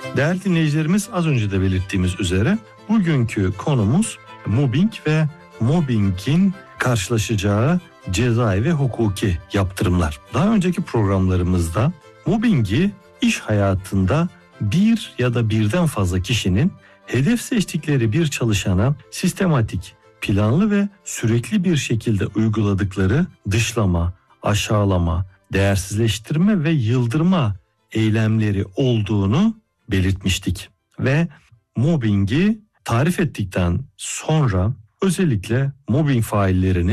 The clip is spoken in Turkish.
Değerli dinleyicilerimiz, az önce de belirttiğimiz üzere bugünkü konumuz mobbing ve mobbingin karşılaşacağı cezai ve hukuki yaptırımlar. Daha önceki programlarımızda mobbingi iş hayatında bir ya da birden fazla kişinin hedef seçtikleri bir çalışana sistematik, planlı ve sürekli bir şekilde uyguladıkları dışlama, aşağılama, değersizleştirme ve yıldırma eylemleri olduğunu belirtmiştik. Ve mobbingi tarif ettikten sonra özellikle mobbing faillerini